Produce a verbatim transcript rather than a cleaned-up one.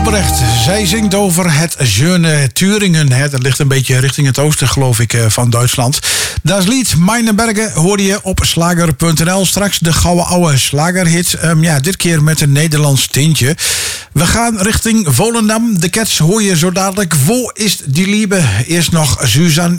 Albrecht. Zij zingt over het Schöne Thüringen. Hè. Dat ligt een beetje richting het oosten, geloof ik, van Duitsland. Dat lied Meinebergen hoorde je op slager punt n l. Straks de gouden oude slagerhit. Um, ja, dit keer met een Nederlands tintje. We gaan richting Volendam. De Cats hoor je zo dadelijk. Wo is die liebe? Eerst nog Suzanne